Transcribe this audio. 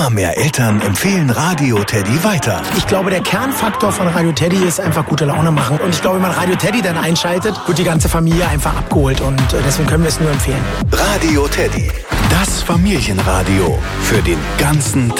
Immer mehr Eltern empfehlen Radio Teddy weiter. Ich glaube, der Kernfaktor von Radio Teddy ist einfach gute Laune machen. Und ich glaube, wenn man Radio Teddy dann einschaltet, wird die ganze Familie einfach abgeholt. Und deswegen können wir es nur empfehlen. Radio Teddy, das Familienradio für den ganzen Tag.